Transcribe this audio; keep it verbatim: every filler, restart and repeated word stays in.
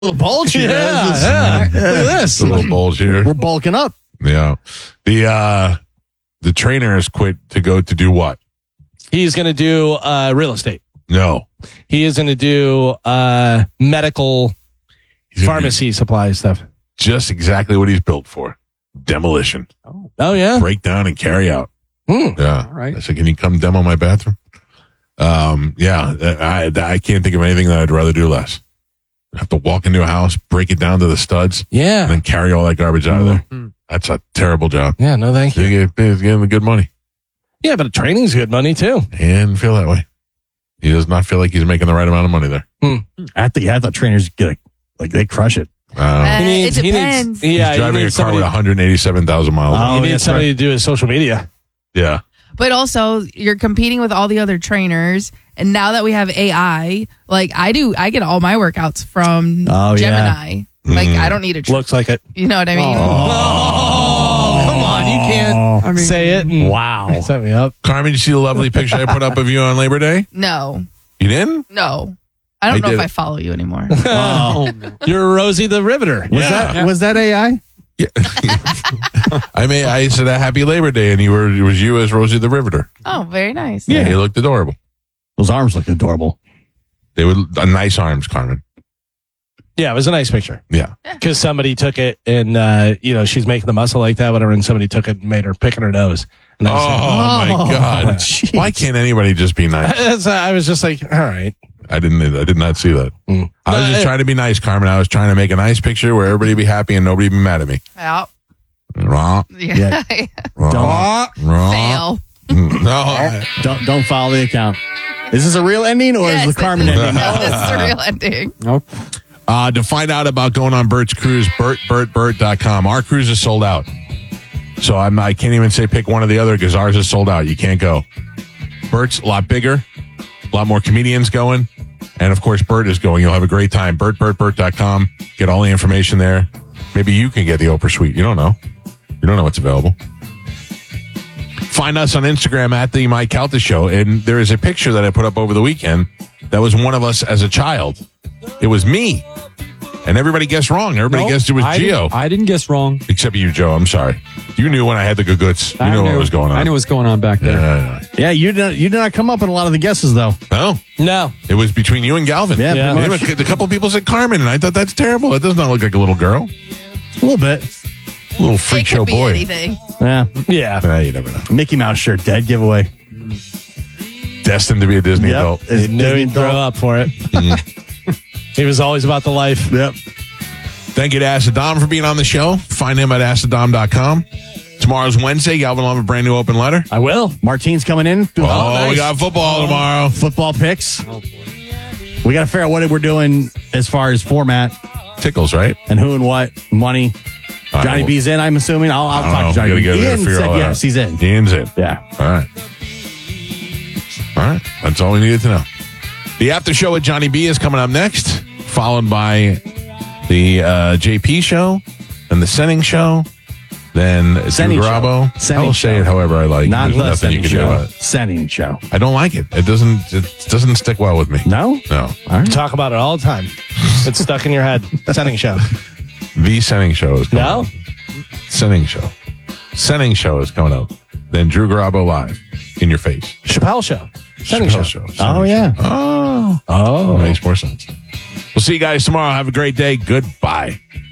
little bulge here. Yeah, This is- yeah. Look at this. A little bulge here. We're bulking up. Yeah. The uh, the trainer has quit to go to do what? He's going to do uh, real estate. No. He is going to do uh, medical He's gonna pharmacy supply stuff. do Just exactly what he's built for. Demolition. Oh, yeah? Break down and carry out. Hmm. Yeah. All right. I said, can you come demo my bathroom? Um, yeah. I, I can't think of anything that I'd rather do less. I have to walk into a house, break it down to the studs, Yeah. and then carry all that garbage out of there. Mm-hmm. That's a terrible job. Yeah, no thank you. You get, he's getting the good money. Yeah, but training's good money, too. And feel that way. He does not feel like he's making the right amount of money there. I think I thought trainers get a, like they crush it. Uh, Uh, He needs, it he depends. needs, yeah, he's driving he a needs car somebody, with one hundred eighty-seven thousand miles. on it. Oh, he needs that's somebody right. to do his social media. Yeah. But also, you're competing with all the other trainers. And now that we have A I, like I do, I get all my workouts from Oh, yeah. Gemini. Like Mm. I don't need a, tr- Looks like it. you know what I mean? Oh, come on. You can't I mean, say it. And Wow. set me up. Carmen, did you see the lovely picture I put up of you on Labor Day? No, You didn't? no. I don't I know did if it. I follow you anymore. Oh, no. You're Rosie the Riveter. Was Yeah. that was that A I? Yeah. I mean, I said a happy Labor Day, and you were it was you as Rosie the Riveter. Oh, very nice. Yeah, he looked adorable. Those arms look adorable. They were uh, nice arms, Carmen. Yeah, it was a nice picture. Yeah. Because somebody took it and, uh, you know, she's making the muscle like that, whatever, and somebody took it and made her picking her nose. And I Oh, was like, my God! jeez. Why can't anybody just be nice? That's- I was just like, all right. I didn't. I did not see that. Mm. I was No, just it- trying to be nice, Carmen. I was trying to make a nice picture where everybody be happy and nobody be mad at me. Yeah. Wrong. Yeah. Wrong. Wrong. Fail. No. I- Don't don't follow the account. Is this a real ending or Yes, is the Carmen this is- ending? no, this is a real ending. Nope. Uh, to find out about going on Bert's cruise, bert bert bert dot com. Our cruise is sold out. So I'm, I can't even say pick one or the other because ours is sold out. You can't go. Bert's a lot bigger, a lot more comedians going. And, of course, Bert is going. You'll have a great time. bert bert bert dot com. Get all the information there. Maybe you can get the Oprah Suite. You don't know. You don't know what's available. Find us on Instagram at the Mike Calta Show. And there is a picture that I put up over the weekend that was one of us as a child. It was me. And everybody guessed wrong. Everybody Nope, guessed it was I Gio. didn't, I didn't guess wrong. Except you, Joe. I'm sorry. You knew when I had the good goods. You I knew knew what was going on. I knew what was going on back there. Yeah. Yeah, you did you did not come up in a lot of the guesses though. No, No. it was between you and Galvin. Yeah, Yeah. pretty Yeah, much. A couple people said Carmen, and I thought that's terrible. That does not look like a little girl. A little bit. Little freak It show could be boy. anything. Yeah. Yeah. Ah, you never know. Mickey Mouse shirt, dead giveaway. Destined to be a Disney adult. It's Knew Disney he'd grow adult. up for it. He was always about the life. Yep. Thank you to Asadam for being on the show. Find him at asadam dot com. Tomorrow's Wednesday. Galvin will have a brand new open letter. I will. Martine's coming in. Oh, nice. we got football tomorrow. Football picks. Oh, boy. We got to figure out what we're doing as far as format Tickles, right? and who and what money. All Johnny right, B's in, I'm assuming. I'll, I'll I don't talk know. to Johnny We B. gotta get there to Ian figure said all that yes, out. he's in. Ian's in. Yeah. All right. All right. That's all we needed to know. The after show with Johnny B is coming up next, followed by the uh, J P show and the Senning show. Then Senning Drew show. Garabo. Senning I will say show. it however I like. Not There's the nothing you Senning can do show. about it. Senning show. I don't like it. It doesn't. It doesn't stick well with me. No? No. All right. Talk about it all the time. It's stuck in your head. Sending show. The Senning show is coming No? up. Senning show. Senning show is coming up. Then Drew Garabo live in your face. Chappelle show. Sending Chappelle show. show. Oh, yeah. Oh. Oh. Makes more sense. We'll see you guys tomorrow. Have a great day. Goodbye.